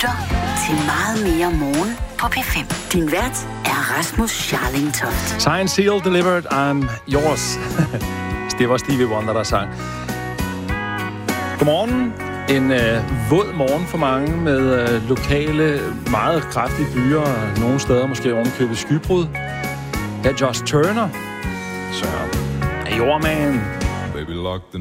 lytter til Meget mere morgen på P5. Din vært er Rasmus Scharlingtoft. Signed, sealed, delivered, I'm yours. Det var Stevie Wonder, der sang. Godmorgen. En våd morgen for mange med lokale, meget kraftige byer, og nogle steder måske ovenikøbet skybrud. Her er Josh Turner. Så er Jordman. Baby, lock the